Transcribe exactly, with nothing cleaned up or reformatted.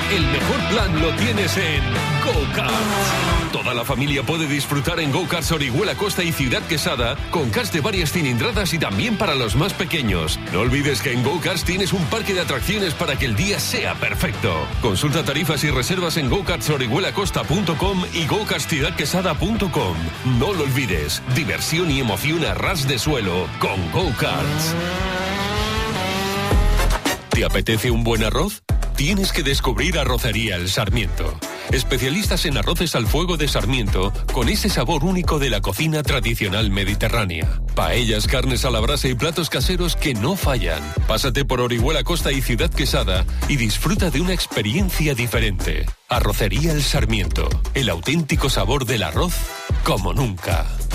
El mejor plan lo tienes en Go-Karts. Toda la familia puede disfrutar en Go-Karts Orihuela Costa y Ciudad Quesada con karts de varias cilindradas y también para los más pequeños. No olvides que en Go-Karts tienes un parque de atracciones para que el día sea perfecto. Consulta tarifas y reservas en go karts orihuela costa punto com y go karts ciudad quesada punto com. No lo olvides, diversión y emoción a ras de suelo con Go-Karts. ¿Te apetece un buen arroz? Tienes que descubrir Arrocería El Sarmiento. Especialistas en arroces al fuego de Sarmiento, con ese sabor único de la cocina tradicional mediterránea. Paellas, carnes a la brasa y platos caseros que no fallan. Pásate por Orihuela Costa y Ciudad Quesada y disfruta de una experiencia diferente. Arrocería El Sarmiento. El auténtico sabor del arroz como nunca.